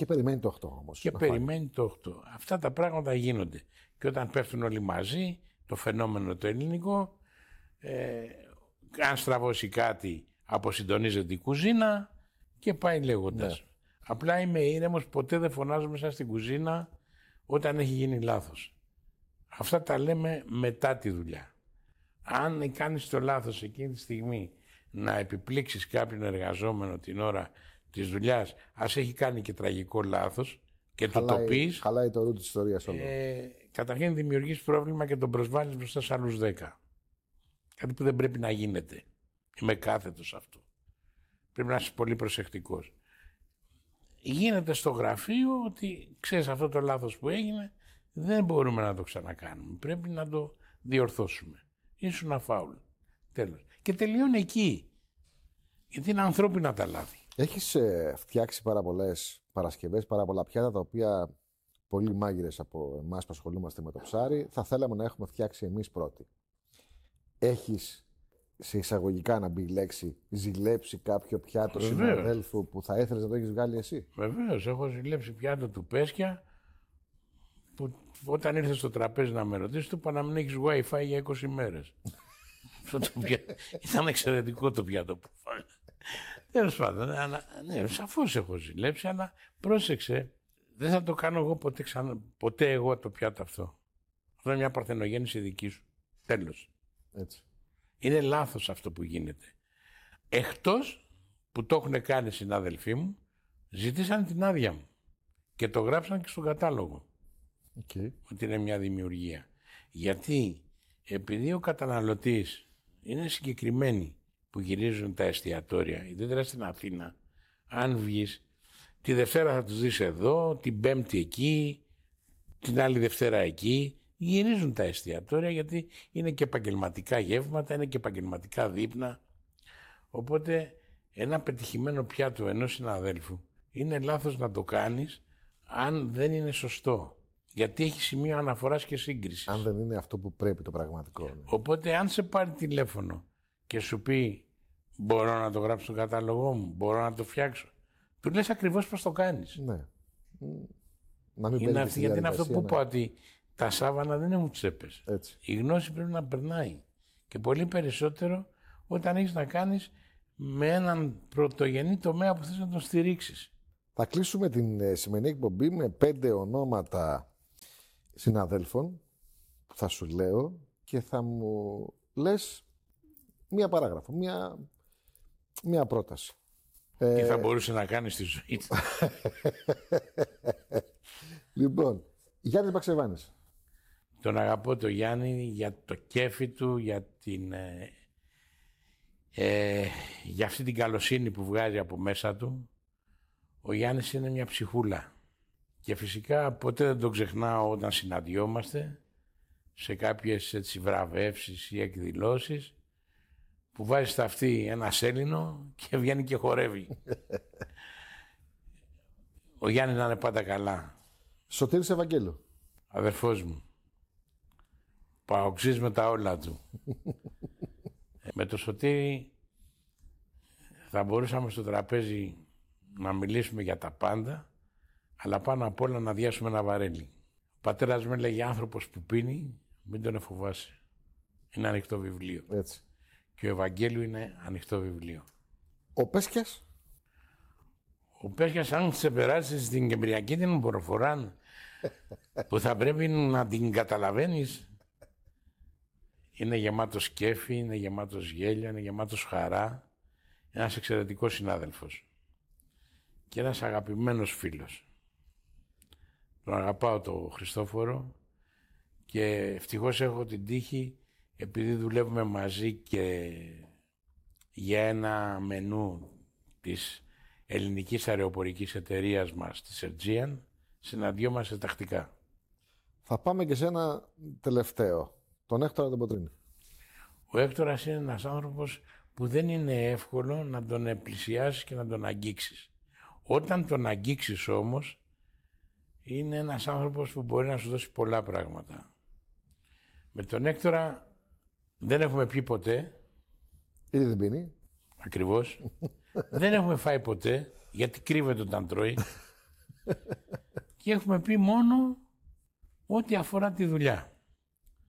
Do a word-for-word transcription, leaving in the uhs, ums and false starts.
Και περιμένει το οκτώ όμως. Και περιμένει φάει. το οκτώ. Αυτά τα πράγματα γίνονται. Και όταν πέφτουν όλοι μαζί, το φαινόμενο το ελληνικό, ε, αν στραβώσει κάτι, αποσυντονίζεται η κουζίνα και πάει λέγοντας. Ναι. Απλά είμαι ήρεμος, ποτέ δεν φωνάζω μέσα στην κουζίνα όταν έχει γίνει λάθος. Αυτά τα λέμε μετά τη δουλειά. Αν κάνεις το λάθος εκείνη τη στιγμή να επιπλήξεις κάποιον εργαζόμενο την ώρα της δουλειάς, ας έχει κάνει και τραγικό λάθος και χαλάει, το το πεις, χαλάει το ρου της ιστορίας όλο. Ε, καταρχήν δημιουργείς πρόβλημα και τον προσβάλλεις μπροστά σε άλλους δέκα. Κάτι που δεν πρέπει να γίνεται. Είμαι κάθετος αυτό. Πρέπει να είσαι πολύ προσεκτικός. Γίνεται στο γραφείο ότι ξέρεις αυτό το λάθος που έγινε δεν μπορούμε να το ξανακάνουμε. Πρέπει να το διορθώσουμε. Ήσουν φάουλ. Τέλος. Και τελειώνει εκεί. Γιατί είναι ανθρώπινα τα λάθη. Έχεις ε, φτιάξει πάρα πολλές παρασκευές, πάρα πολλά πιάτα τα οποία πολλοί μάγειρες από εμάς που ασχολούμαστε με το ψάρι θα θέλαμε να έχουμε φτιάξει εμείς πρώτοι. Έχεις σε εισαγωγικά να μπει η λέξη ζηλέψει κάποιο πιάτο συναδέλφου που θα ήθελες να το έχεις βγάλει εσύ? Βεβαίως, έχω ζηλέψει πιάτο του Πέσκια που όταν ήρθε στο τραπέζι να με ρωτήσει του είπα να μην έχεις Wi-Fi για είκοσι μέρες. Ήταν εξαιρετικό το πιάτο που φάγα. Τέλος πάντων, ναι, σαφώς έχω ζηλέψει, αλλά πρόσεξε, δεν θα το κάνω εγώ ποτέ ξανά, ποτέ εγώ το πιάτο αυτό. Αυτό είναι μια παρθενογέννηση δική σου. Τέλος. Έτσι. Είναι λάθος αυτό που γίνεται. Εκτός που το έχουν κάνει συνάδελφοί μου, ζητήσαν την άδεια μου και το γράψαν και στον κατάλογο. Okay. Ότι είναι μια δημιουργία. Γιατί επειδή ο καταναλωτής είναι συγκεκριμένοι που γυρίζουν τα εστιατόρια, ιδιαίτερα στην Αθήνα, αν βγεις, τη Δευτέρα θα τους δεις εδώ, την Πέμπτη εκεί, την άλλη Δευτέρα εκεί, γυρίζουν τα εστιατόρια γιατί είναι και επαγγελματικά γεύματα, είναι και επαγγελματικά δείπνα. Οπότε ένα πετυχημένο πιάτο ενός συναδέλφου είναι λάθος να το κάνεις αν δεν είναι σωστό. Γιατί έχει σημείο αναφοράς και σύγκρισης. Αν δεν είναι αυτό που πρέπει το πραγματικό. Ναι. Οπότε αν σε πάρει τηλέφωνο και σου πει μπορώ να το γράψω στον κατάλογό μου, μπορώ να το φτιάξω, του λες ακριβώς πώς το κάνεις. Ναι. Να μην είναι αυτή, γιατί είναι αυτό που είπα, ότι τα σάβανα δεν έχουν τσέπες. Έτσι. Η γνώση πρέπει να περνάει. Και πολύ περισσότερο όταν έχεις να κάνεις με έναν πρωτογενή τομέα που θες να τον στηρίξεις. Θα κλείσουμε την σημερινή εκπομπή με πέντε ονόματα συναδέλφων που θα σου λέω και θα μου λες μία παράγραφο, μία, μία πρόταση. Τι ε... θα μπορούσε να κάνει στη ζωή του. Λοιπόν, Γιάννης Μπαξεβάνης. Τον αγαπώ το Γιάννη για το κέφι του, για, την, ε, ε, για αυτή την καλοσύνη που βγάζει από μέσα του. Ο Γιάννης είναι μια ψυχούλα. Και φυσικά ποτέ δεν τον ξεχνάω όταν συναντιόμαστε σε κάποιες έτσι βραβεύσεις ή εκδηλώσεις που βάζει στα αυτή ένα σέλινο και βγαίνει και χορεύει. Ο Γιάννης να είναι πάντα καλά. Σωτήρης Ευαγγέλου. Αδερφός μου. Παοξής με τα όλα του. ε, με το Σωτήρη θα μπορούσαμε στο τραπέζι να μιλήσουμε για τα πάντα, αλλά πάνω απ' όλα να διάσουμε ένα βαρέλι. Ο πατέρας μου έλεγε άνθρωπος που πίνει, μην τον φοβάσαι. Είναι ανοιχτό βιβλίο. Έτσι. Και ο Ευαγγέλου είναι ανοιχτό βιβλίο. Ο Πέσκιας. Ο Πέσκιας, αν ξεπεράσεις την κεμπριακή την προφορά που θα πρέπει να την καταλαβαίνεις, είναι γεμάτος κέφι, είναι γεμάτος γέλιο, είναι γεμάτος χαρά. Ένας εξαιρετικός συνάδελφος. Και ένας αγαπημένος φίλος. Τον αγαπάω το Χριστόφορο και ευτυχώς έχω την τύχη, επειδή δουλεύουμε μαζί και για ένα μενού της ελληνικής αεροπορικής εταιρείας μας, της Aegean, συναντιόμαστε τακτικά. Θα πάμε και σε ένα τελευταίο. Τον Έκτορα τον Ποτρίνη. Ο Έκτορας είναι ένας άνθρωπος που δεν είναι εύκολο να τον πλησιάσεις και να τον αγγίξεις. Όταν τον αγγίξεις όμως, είναι ένας άνθρωπος που μπορεί να σου δώσει πολλά πράγματα. Με τον Έκτορα δεν έχουμε πιει ποτέ. Ήδη δεν πίνει. Ακριβώς. Δεν έχουμε φάει ποτέ, γιατί κρύβεται όταν τρώει. Και έχουμε πει μόνο ό,τι αφορά τη δουλειά.